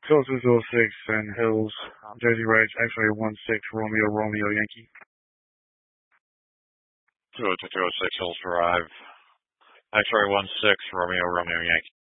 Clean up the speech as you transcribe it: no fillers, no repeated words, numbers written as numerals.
Tulsa 06 and Hills, Jersey Ridge, X-ray 16, Romeo, Romeo, Yankee. 202-206 Hills Drive, X-ray 16, Romeo, Romeo, Yankee.